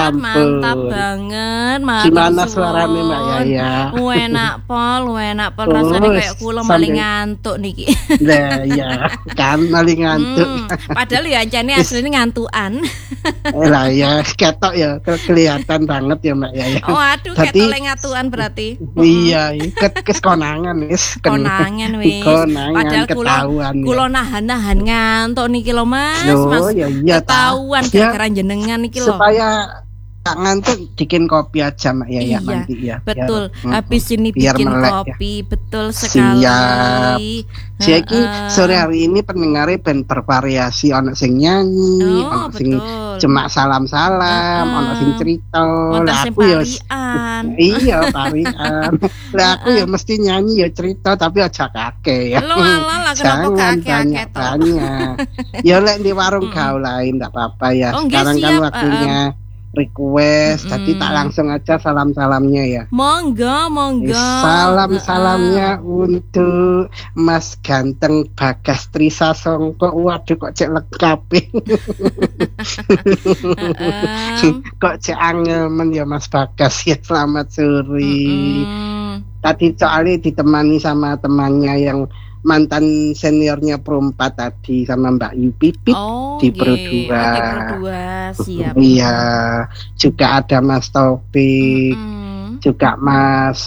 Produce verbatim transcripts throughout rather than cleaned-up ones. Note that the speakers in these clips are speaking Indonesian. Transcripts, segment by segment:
mantap banget. Gimana suaranya Mbak Yaya? Enak pol, enak pol rasanya kayak kula maling ngantuk niki. Lah ya, kan maling ngantuk. Hmm, padahal ya ancane aslinya ngantukan. Lah ya, ketok ya kelihatan banget ya Mbak Yaya. Oh aduh, ketok le ngantukan berarti. Iya, ket keskonangan wis. Konangan wis. Padahal kula kula nahan-nahan ngantuk niki lho Mas. Mas ya iya ketahuan gara-gara jenengan iki lho. Supaya tak ngantuk bikin kopi aja Mak Yaya iya, nanti ya. Betul. Biar, habis mm, ini bikin kopi, ya. Betul sekali. Siap. Jadi uh, sore hari ini pendengarnya ben bervariasi, ono sing nyanyi, oh, ono sing cuma salam-salam, uh, ono sing cerita. Lah aku ya iya parian. Lah aku ya mesti nyanyi ya cerita tapi aja kakek ya. Lo ala kenapa kakek banyak. Ya lek di warung gaul lain enggak apa-apa ya. Oh, sekarang siap, kan waktunya uh, request, mm-hmm. Jadi tak langsung aja salam-salamnya ya. Monggo, monggo. Salam-salamnya uh. untuk Mas Ganteng Bagas Trisasongko. Waduh kok cek lengkap. uh-uh. Kok cek angelmen ya Mas Bagas ya. Selamat sore. Uh-uh. Tadi soalnya ditemani sama temannya yang mantan seniornya Pro empat tadi sama Mbak Yu Pipit oh, di Pro dua. Oh, di Pro dua, siap. Iya, juga ada Mas Taufik, mm-mm. juga Mas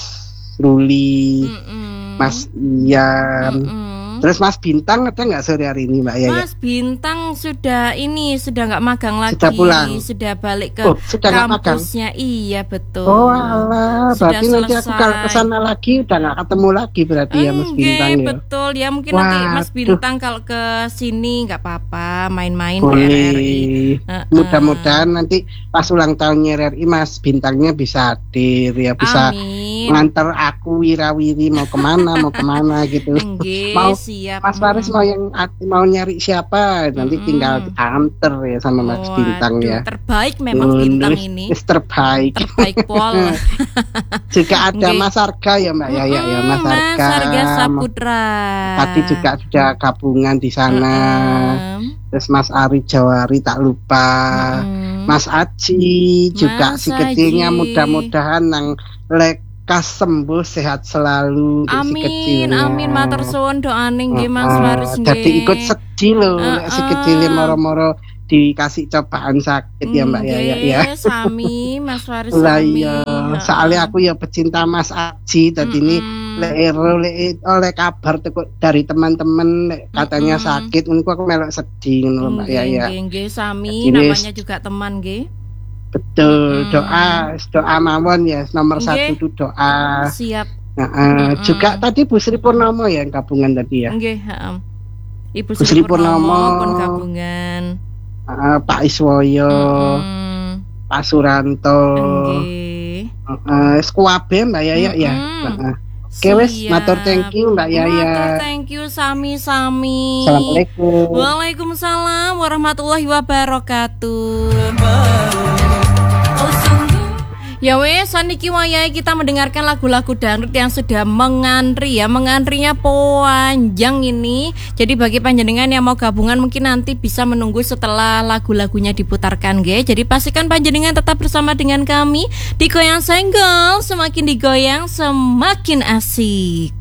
Ruli, mm-mm. Mas Ian. Mm-mm. Terus Mas Bintang ada nggak sore hari ini Mbak Yaya? Mas Bintang sudah ini sudah nggak magang lagi, sudah pulang, sudah balik ke oh, sudah kampusnya. Iya betul. Oh alah, berarti sudah nanti aku kalau kesana lagi udah nggak ketemu lagi berarti Enggak, ya Mas Bintang ya. Betul ya mungkin Waduh. Nanti Mas Bintang kalau ke sini nggak apa-apa main-main ke R R I. Uh-uh. Mudah-mudahan nanti pas ulang tahunnya R R I Mas Bintangnya bisa hadir ya, bisa Amin. nganter aku wirawiri mau kemana mau kemana gitu. Enggak, mau siap. Mas Faris mau yang mau nyari siapa nanti mm-hmm. tinggal anter ya sama Mas oh, Bintang aduh, ya. Terbaik memang uh, Bintang ini. Terbaik. Terbaik pol. Juga ada okay. Mas Arga ya Mbak Yaya mm-hmm, ya Mas Arga. Mas Arga Saputra. Tadi juga sudah gabungan di sana. Mm-hmm. Terus Mas Ari Jawari tak lupa. Mm-hmm. Mas Aji juga Mas si kecilnya mudah-mudahan nang lek kas sembuh sehat selalu. Amin, si kecilnya. Amin matur suwun doane nggih Mas Faris nggih. Jadi ikut sedih loh uh, uh. si kecilnya moro-moro dikasih cobaan sakit mm, ya Mbak Yaya ya. Sami Mas Faris lah iya, soalnya aku ya pecinta Mas Aji tadi ini lek oleh kabar dari teman-teman katanya mm-hmm. sakit, uniku aku melok sedih ngono Mbak Yaya. Nggih nggih sami namanya juga teman nggih. Betul, hmm. doa doa mawon ya nomor okay. satu itu doa. Siap. Nah, uh, hmm. juga tadi Bu Sri Purnomo ya yang gabungan tadi ya. Nggih, heeh. Ibu Bu Sri Purnomo pun gabungan. Uh, Pak Iswoyo, hmm. Pak Suranto. Nggih. Heeh, uh, skuabe Mbak Yaya hmm. ya. Heeh. Oke wes, matur thank you Mbak Yaya. Matur thank you sami-sami. Assalamualaikum. Waalaikumsalam warahmatullahi wabarakatuh. Ya wes, niki wayahe kita mendengarkan lagu-lagu dangdut yang sudah mengantri ya, mengantrinya panjang ini. Jadi bagi panjenengan yang mau gabungan mungkin nanti bisa menunggu setelah lagu-lagunya diputarkan nggih. Jadi pastikan panjenengan tetap bersama dengan kami di Goyang Senggol, semakin digoyang semakin asik.